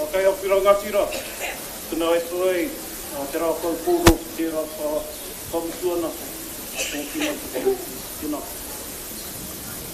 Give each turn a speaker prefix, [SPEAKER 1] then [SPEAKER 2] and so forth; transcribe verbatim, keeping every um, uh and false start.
[SPEAKER 1] Okay, au whira ngatira. Tuna e toi, te rā kau pūro, te rā ka kamutuana.